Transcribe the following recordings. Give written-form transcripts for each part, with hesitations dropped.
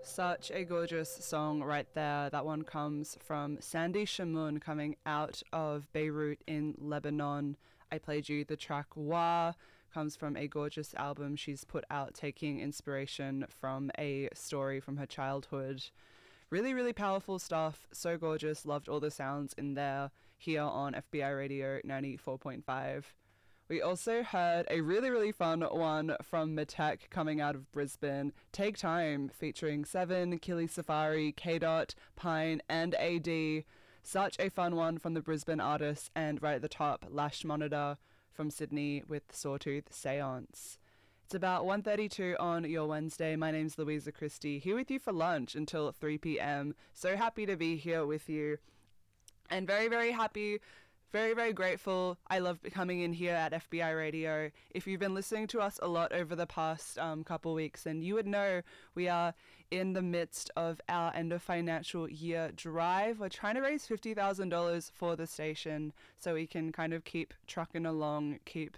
Such a gorgeous song right there. That one comes from Sandy Shamoun, coming out of Beirut in Lebanon. I played you the track Wa, comes from a gorgeous album she's put out taking inspiration from a story from her childhood. Really, really powerful stuff. So gorgeous. Loved all the sounds in there here on FBI Radio 94.5. We also heard a really, really fun one from Matek coming out of Brisbane, Take Time, featuring Seven, Killy Safari, K-Dot, Pine, and AD. Such a fun one from the Brisbane artists, and right at the top, Lash Monitor from Sydney with Sawtooth Seance. It's about 1:32 on your Wednesday. My name's Louisa Christie, here with you for lunch until 3 p.m. So happy to be here with you, and very, very happy. Very, very grateful. I love coming in here at FBI Radio. If you've been listening to us a lot over the past couple weeks, then you would know we are in the midst of our end of financial year drive. We're trying to raise $50,000 for the station so we can kind of keep trucking along, keep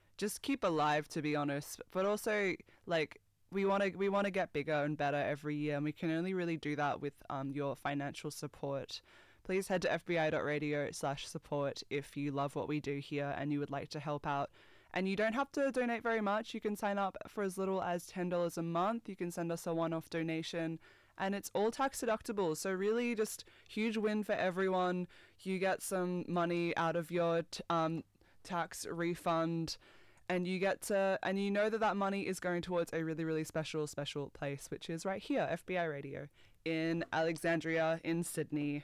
alive, to be honest. But also, like, we want to get bigger and better every year, and we can only really do that with your financial support. Please head to fbi.radio/support if you love what we do here and you would like to help out. And you don't have to donate very much. You can sign up for as little as $10 a month. You can send us a one-off donation, and it's all tax deductible. So really just huge win for everyone. You get some money out of your tax refund, and you know that money is going towards a really, really special place, which is right here, FBI Radio in Alexandria in Sydney.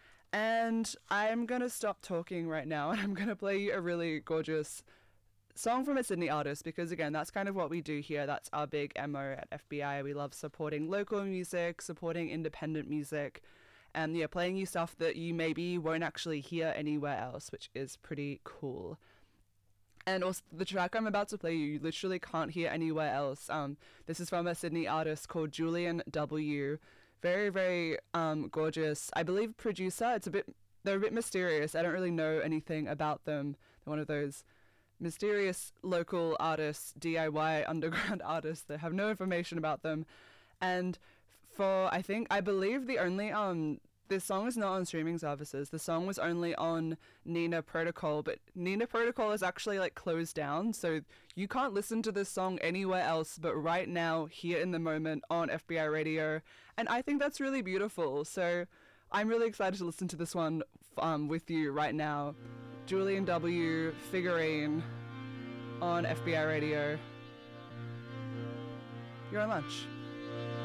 And I'm going to stop talking right now, and I'm going to play you a really gorgeous song from a Sydney artist, because again, that's kind of what we do here. That's our big MO at FBI. We love supporting local music, supporting independent music, and playing you stuff that you maybe won't actually hear anywhere else, which is pretty cool. And also, the track I'm about to play you literally can't hear anywhere else. This is from a Sydney artist called Julian W. Very, very gorgeous. I believe producer. They're a bit mysterious. I don't really know anything about them. They're one of those mysterious local artists, DIY underground artists that have no information about them. And I believe the only this song is not on streaming services. The song was only on Nina Protocol, but Nina Protocol is actually closed down, so you can't listen to this song anywhere else but right now, here in the moment on FBI Radio. And I think that's really beautiful. So I'm really excited to listen to this one with you right now. Julian W. Figurine on FBI Radio. You're on lunch.